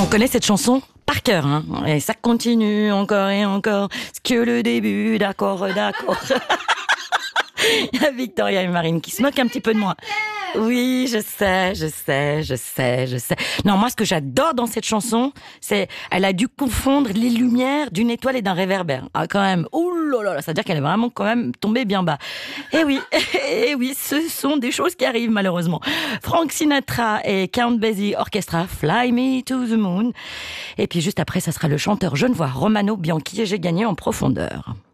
On connaît cette chanson par cœur, hein. Et ça continue encore et encore. C'est que le début, d'accord. Il y a Victoria et Marine qui se moquent un petit peu de moi. Oui, je sais. Non, moi, ce que j'adore dans cette chanson, c'est elle a dû confondre les lumières d'une étoile et d'un réverbère. Ah, quand même. Ouh là là, ça veut dire qu'elle est vraiment quand même tombée bien bas. Eh oui, ce sont des choses qui arrivent malheureusement. Frank Sinatra et Count Basie Orchestra, Fly Me to the Moon. Et puis juste après, ça sera le chanteur genevois Romano Bianchi et j'ai gagné en profondeur.